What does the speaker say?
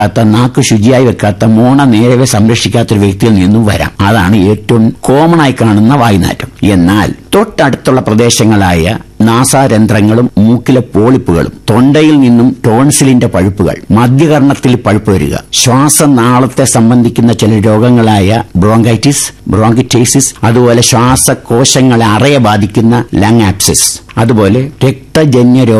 നാക്ക് ശുചിയായി വെക്കാത്ത, മോണ നേരെ സംരക്ഷിക്കാത്ത ഒരു വ്യക്തിയിൽ നിന്നും വരാം. അതാണ് ഏറ്റവും കോമൺ ആയി കാണുന്ന വായുനാറ്റം. എന്നാൽ തൊട്ടടുത്തുള്ള പ്രദേശങ്ങളായ നാസാരന്ധ്രങ്ങളും മൂക്കിലെ പോളിപ്പുകളും, തൊണ്ടയിൽ നിന്നും ടോൺസിലിന്റെ പഴുപ്പുകൾ, മധ്യകർണത്തിൽ പഴുപ്പ് വരിക, ശ്വാസനാളത്തെ സംബന്ധിക്കുന്ന ചില രോഗങ്ങളായ ബ്രോങ്കൈറ്റിസ്, ബ്രോങ്കിറ്റൈസിസ്, അതുപോലെ ശ്വാസകോശങ്ങളെ അറയെ ബാധിക്കുന്ന ലങ് ആപ്സിസ്, അതുപോലെ രക്തജന്യ